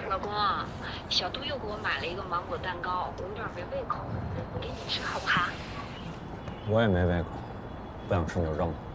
老公啊，小杜又给我买了一个芒果蛋糕，我有点没胃口，你给你吃好不好？ 我也没胃口，不想吃你就扔了。